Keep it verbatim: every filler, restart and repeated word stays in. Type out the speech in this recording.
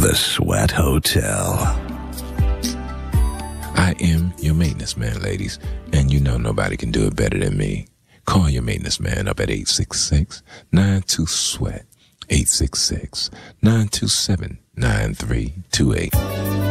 The Sweat Hotel. I am your maintenance man, ladies, and you know nobody can do it better than me. Call your maintenance man up at eight six six, nine two, SWEAT, eight six six, nine two seven, nine three two eight.